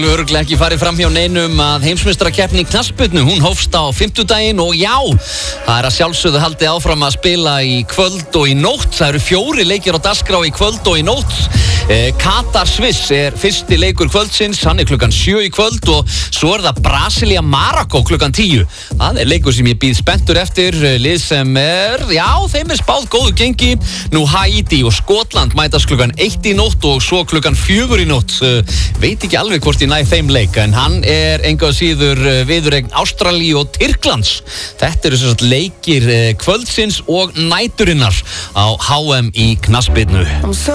Örugglega ekki farið fram hjá neinum að heimsmeistarakeppni í knattspyrnu, hún hófst á fimmtudaginn og já, það að sjálfsögðu haldið áfram að spila í kvöld og í nótt. Það eru 4 leikir á dagskrá í kvöld og í nótt. Katar-Sviss fyrsti leikur kvöldsins, hann klukkan 7 í kvöld og svo það Brasilia-Marokko klukkan 10. Það leikur sem ég býð spenntur eftir, lið sem þeim spáð góðu gengi. Nú Haiti og Skotland mætast klukkan 1 í nótt og svo klukkan 4 í nótt. Veit ekki alveg hvort ég næ þeim leik, en hann enga síður viðureign Ástralíu og Tyrklands. Þetta eru sem sagt leikir kvöldsins og næturinnar á HM í knattspyrnu.